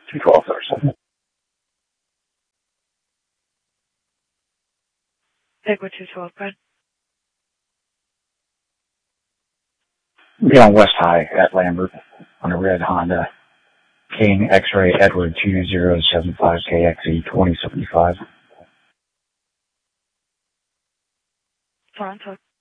212 Thursday. Take with 212, Brad. Be on West High at Lambert on a red Honda. King X-Ray Edward 2075 KXE 2075. Toronto.